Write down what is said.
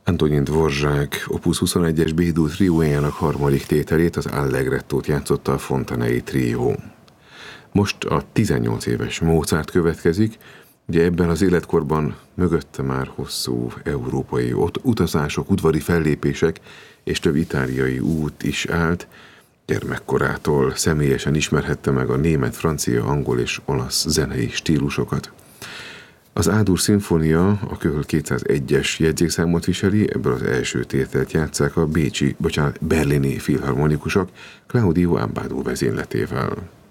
Antonin Dvořák Opus 21-es B-dur triójának harmadik tételét, az Allegrettót játszotta a Fontanei trió. Most a 18 éves Mozart következik, ugye ebben az életkorban mögötte már hosszú európai utazások, udvari fellépések és több itáliai út is állt. Gyermekkorától személyesen ismerhette meg a német, francia, angol és olasz zenei stílusokat. Az A-dur szimfónia a Köhl 201-es jegyzékszámot viseli, ebből az első tételt játsszák a berlini filharmonikusok Claudio Abbado vezényletével.